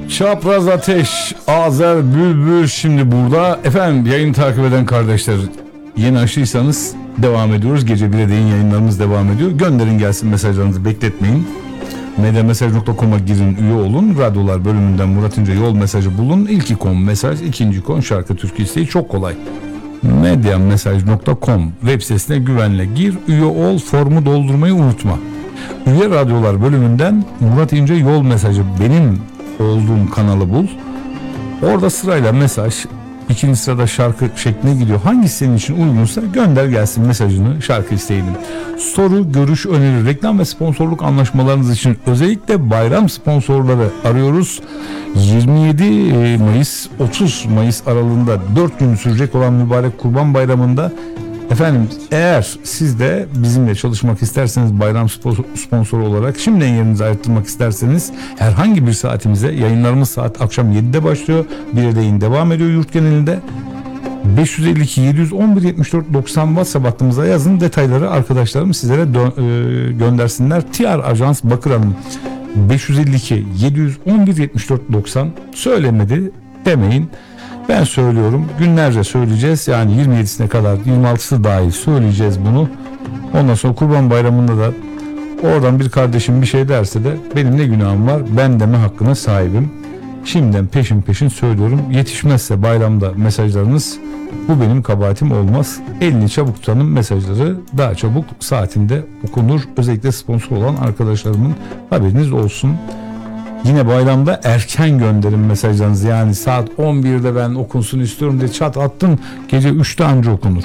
Çapraz Ateş, Azer Bülbül şimdi burada. Efendim yayın takip eden kardeşler, yeni açtıysanız devam ediyoruz. Gece 1'e değin yayınlarımız devam ediyor. Gönderin gelsin mesajlarınızı, bekletmeyin. Medyamesaj.com'a girin, üye olun. Radyolar bölümünden Murat İnce yol mesajı bulun. İlk ikon mesaj, ikinci ikon şarkı türkü isteği, çok kolay. Medyamesaj.com web sitesine güvenle gir, üye ol, formu doldurmayı unutma. Üye radyolar bölümünden Murat İnce yol mesajı, benim olduğum kanalı bul. Orada sırayla mesaj, ikinci sırada şarkı şekline gidiyor. Hangisi senin için uygunsa gönder gelsin mesajını, şarkı isteğini. Soru, görüş, öneri, reklam ve sponsorluk anlaşmalarınız için özellikle bayram sponsorları arıyoruz. 27 Mayıs 30 Mayıs aralığında 4 gün sürecek olan mübarek Kurban Bayramı'nda efendim, eğer siz de bizimle çalışmak isterseniz, bayram sponsoru olarak şimdiden yerinizi ayırtmak isterseniz, herhangi bir saatimize, yayınlarımız saat akşam 7'de başlıyor, 1'e değin devam ediyor yurt genelinde. 552 711 74 90 WhatsApp hattımıza yazın, detayları arkadaşlarım sizlere göndersinler. TR Ajans Bakır Hanım 552 711 74 90 söylemedi demeyin. Ben söylüyorum, günlerce söyleyeceğiz, yani 27'sine kadar, 26'sı dahil söyleyeceğiz bunu. Ondan sonra Kurban Bayramı'nda da oradan bir kardeşim bir şey derse de benim ne günahım var, ben deme hakkına sahibim. Şimdiden peşin söylüyorum, yetişmezse bayramda mesajlarınız, bu benim kabahatim olmaz. Elini çabuk tutanın mesajları daha çabuk saatinde okunur. Özellikle sponsor olan arkadaşlarımın haberiniz olsun. Yine bayramda erken gönderin mesajlarınızı, yani saat 11'de ben okunsun istiyorum diye çat attın, gece 3'te anca okunur.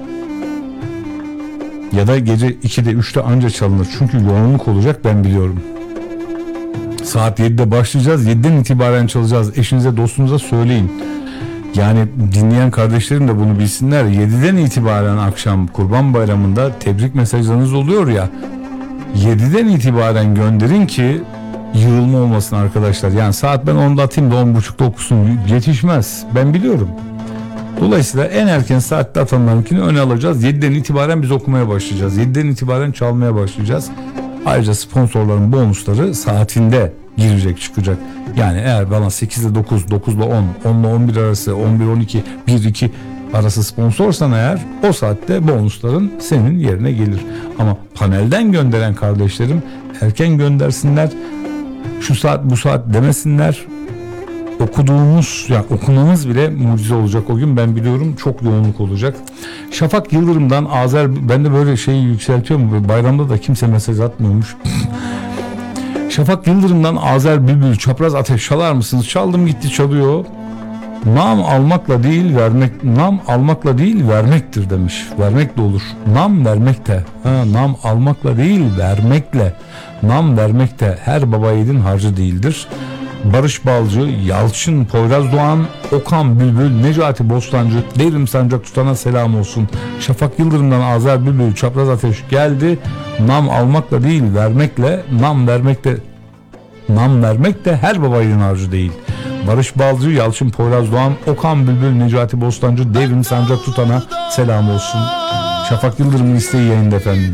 Ya da gece 2'de 3'te anca çalınır, çünkü yoğunluk olacak, ben biliyorum. Saat 7'de başlayacağız, 7'den itibaren çalacağız, eşinize dostunuza söyleyin. Yani dinleyen kardeşlerim de bunu bilsinler, 7'den itibaren akşam Kurban Bayramı'nda tebrik mesajlarınız oluyor ya, 7'den itibaren gönderin ki yığılma olmasın arkadaşlar. Yani saat ben 10'da atayım da 10.30'da okusun, yetişmez, ben biliyorum. Dolayısıyla en erken saatte atanlarınkini öne alacağız. 7'den itibaren biz okumaya başlayacağız, 7'den itibaren çalmaya başlayacağız. Ayrıca sponsorların bonusları saatinde girecek çıkacak. Yani eğer bana 8'de 9, 9'da 10, 10'da 11 arası, 11-12, 1-2 arası sponsorsan eğer, o saatte bonusların senin yerine gelir. Ama panelden gönderen kardeşlerim erken göndersinler. Şu saat bu saat demesinler. Okuduğumuz, yani okumamız bile mucize olacak o gün, ben biliyorum, çok yoğunluk olacak. Şafak Yıldırım'dan Azer, ben de böyle şeyi yükseltiyorum, bayramda da kimse mesaj atmıyormuş. Şafak Yıldırım'dan Azer Bülbül, Çapraz Ateş çalar mısınız? Çaldım gitti, çalıyor. Nam almakla değil vermek, nam almakla değil vermektir demiş. Vermek de olur. Nam vermek de. Nam almakla değil vermekle. Nam vermek de her baba yiğidin harcı değildir. Barış Balcı, Yalçın Poyraz Doğan, Okan Bülbül, Necati Bostancı, Devrim Sancak Tutan'a selam olsun. Şafak Yıldırım'dan Azer Bülbül, Çapraz Ateş geldi. Nam almakla değil vermekle, nam vermek de her baba yiğidin harcı değil. Barış Balcı, Yalçın Poyraz Doğan, Okan Bülbül, Necati Bostancı, Devrim Sancak Tutan'a selam olsun. Şafak Yıldırım'ın isteği yayında efendim.